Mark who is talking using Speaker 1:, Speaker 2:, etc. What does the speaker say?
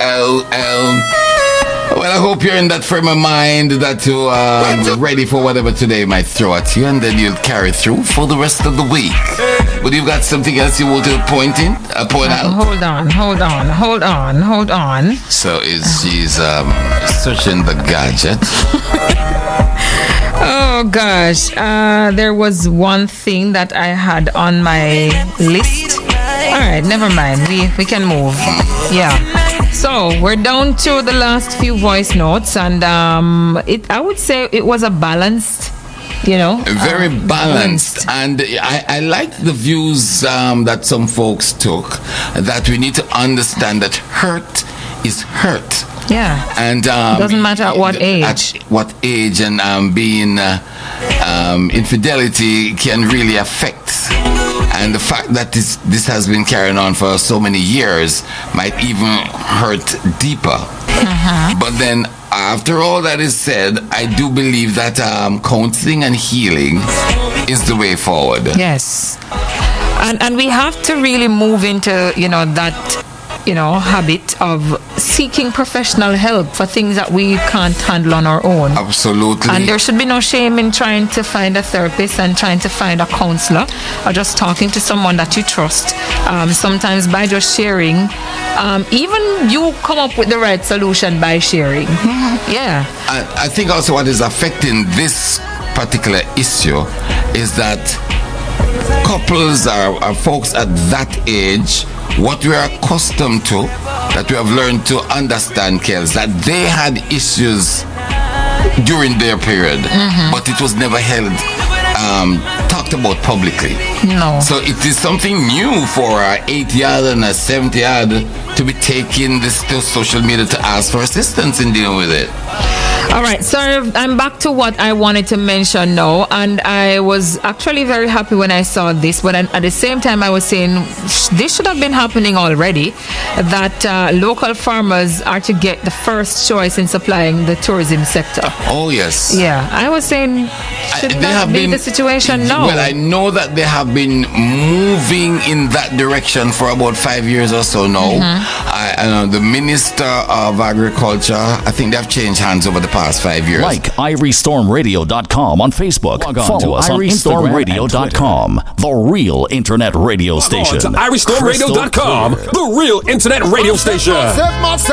Speaker 1: Well, I hope you're in that frame of mind that you're ready for whatever today might throw at you, and then you'll carry through for the rest of the week. But you've got something else you want to point out?
Speaker 2: Hold on.
Speaker 1: So she's searching the gadget.
Speaker 2: Oh gosh, there was one thing that I had on my list. All right, never mind. We can move. Yeah. So we're down to the last few voice notes, and I would say it was a balanced,
Speaker 1: very balanced. And I like the views that some folks took, that we need to understand that hurt is hurt.
Speaker 2: Yeah.
Speaker 1: And
Speaker 2: it doesn't matter at what age.
Speaker 1: At what age, and being infidelity can really affect. And the fact that this has been carrying on for so many years might even hurt deeper. But then, after all that is said, I do believe that counseling and healing is the way forward.
Speaker 2: Yes. And we have to really move into, that habit of seeking professional help for things that we can't handle on our own.
Speaker 1: Absolutely.
Speaker 2: And there should be no shame in trying to find a therapist and trying to find a counselor, or just talking to someone that you trust. Sometimes by just sharing, even you come up with the right solution by sharing. Yeah.
Speaker 1: I think also what is affecting this particular issue is that couples are folks at that age, what we are accustomed to, that we have learned to understand, Kels, that they had issues during their period, but it was never held, talked about publicly.
Speaker 2: No.
Speaker 1: So it is something new for a 8-year-old and a 70-year-old to be taking this to social media to ask for assistance in dealing with it.
Speaker 2: All right, so I'm back to what I wanted to mention now, and I was actually very happy when I saw this, but at the same time I was saying this should have been happening already, that local farmers are to get the first choice in supplying the tourism sector.
Speaker 1: Oh, yes.
Speaker 2: Yeah, I was saying, should that be the situation now?
Speaker 1: Well, I know that they have been moving in that direction for about 5 years or so now. I know the Minister of Agriculture, I think they have changed hands over the past 5 years.
Speaker 3: Like IrieStormRadio.com on Facebook. Follow us on IrieStormRadio.com, the real internet radio station.
Speaker 4: IrieStormRadio.com, the real internet radio station.